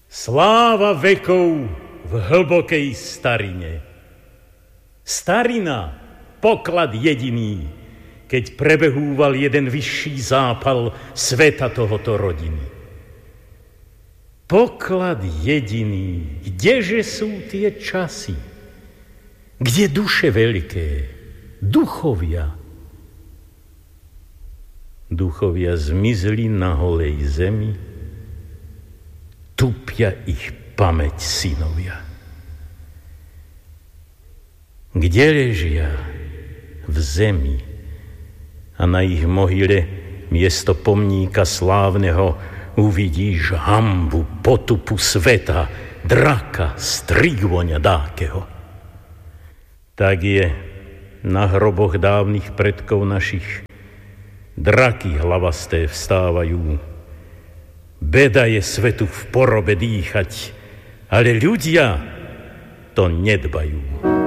Sláva vekov v hlbokej starine. Starina, poklad jediný, keď prebehúval jeden vyšší zápal sveta tohoto rodiny. Poklad jediný, kdeže sú tie časy? Kde duše veľké, duchovia? Duchovia zmizli na holej zemi, tupia ich pamäť synovia. Kde ležia? V zemi. A na ich mohyle miesto pomníka slávneho uvidíš hanbu, potupu sveta, draka, strigvoňa dákeho. Tak je na hroboch dávnych predkov našich. Draky hlavasté vstávajú. Beda je svetu v porobe dýchať, ale ľudia to nedbajú.